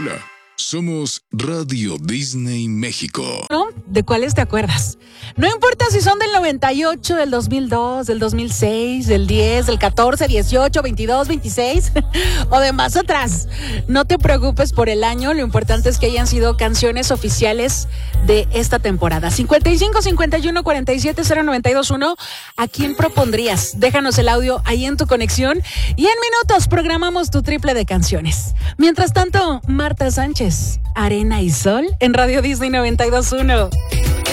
Hola, somos Radio Disney México. ¿No? ¿De cuáles te acuerdas? No importa si son del 98, del 2002, del 2006, del 10, del 14, 18, 22, 26 o de más atrás. No te preocupes por el año, lo importante es que hayan sido canciones oficiales de esta temporada. 55 51 47 0921. ¿A quién propondrías? Déjanos el audio ahí en tu conexión y en minutos programamos tu triple de canciones. Mientras tanto, Marta Sánchez, Arena y Sol en Radio Disney 92.1.